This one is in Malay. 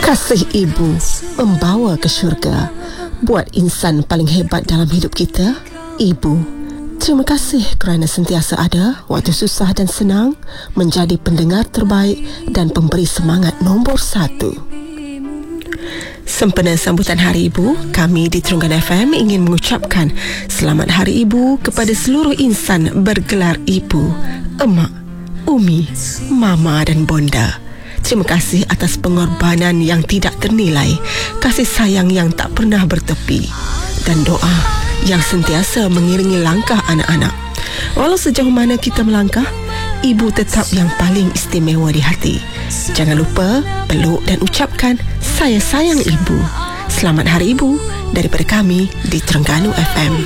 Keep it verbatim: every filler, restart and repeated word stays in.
Kasih ibu membawa ke syurga. Buat insan paling hebat dalam hidup kita, ibu. Terima kasih kerana sentiasa ada waktu susah dan senang, menjadi pendengar terbaik dan pemberi semangat nombor satu. Sempena sambutan Hari Ibu, kami di Terengganu F M ingin mengucapkan Selamat Hari Ibu kepada seluruh insan bergelar ibu, emak, umi, mama dan bonda. Terima kasih atas pengorbanan yang tidak ternilai, kasih sayang yang tak pernah bertepi, dan doa yang sentiasa mengiringi langkah anak-anak. Walau sejauh mana kita melangkah, ibu tetap yang paling istimewa di hati. Jangan lupa peluk dan ucapkan saya sayang ibu. Selamat Hari Ibu daripada kami di Terengganu F M.